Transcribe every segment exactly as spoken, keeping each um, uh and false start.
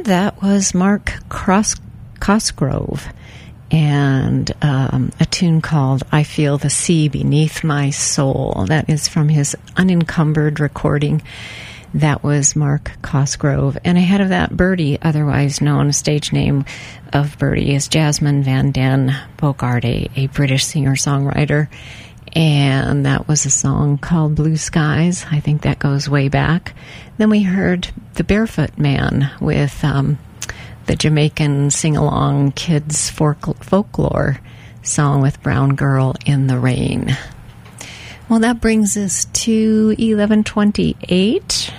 that was Mark Cross- Cosgrove and um, a tune called I Feel the Sea Beneath My Soul. That is from his unencumbered recording. That was Mark Cosgrove. And ahead of that, Birdie, otherwise known, stage name of Birdie is Jasmine Van Den Bogarde, a British singer-songwriter. And that was a song called Blue Skies. I think that goes way back. Then we heard The Barefoot Man with um, the Jamaican sing-along kids folk- folklore song with Brown Girl in the Rain. Well, that brings us to eleven twenty-eight.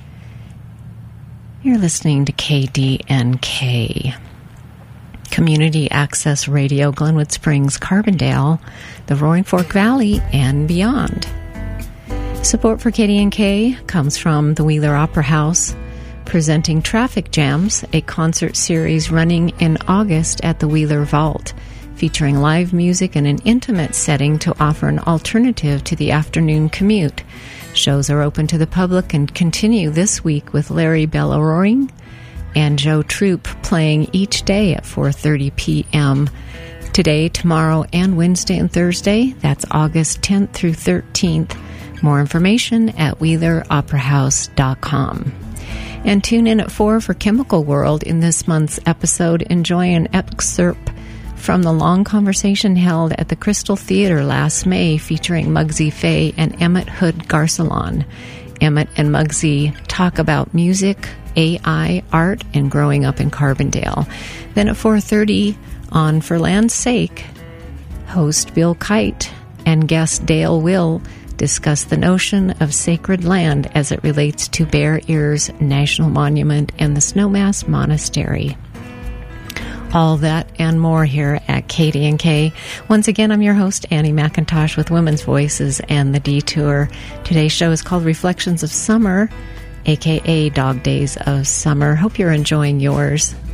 You're listening to K D N K. Community Access Radio, Glenwood Springs, Carbondale, the Roaring Fork Valley, and beyond. Support for K D N K comes from the Wheeler Opera House, presenting Traffic Jams, a concert series running in August at the Wheeler Vault, featuring live music in an intimate setting to offer an alternative to the afternoon commute. Shows are open to the public and continue this week with Larry Bellaroring and Joe Troop playing each day at four thirty p.m. today, tomorrow, and Wednesday and Thursday. That's August tenth through thirteenth. More information at wheeler opera house dot com. And tune in at four for Chemical World in this month's episode. Enjoy an excerpt from the long conversation held at the Crystal Theater last May featuring Muggsy Fay and Emmett Hood Garcelon. Emmett and Muggsy talk about music, A I, art, and growing up in Carbondale. Then at four thirty on For Land's Sake, host Bill Kite and guest Dale Will discuss the notion of sacred land as it relates to Bear Ears National Monument and the Snowmass Monastery. All that and more here at K D N K. Once again, I'm your host, Annie McIntosh, with Women's Voices and The Detour. Today's show is called Reflections of Summer, a k a. Dog Days of Summer. Hope you're enjoying yours.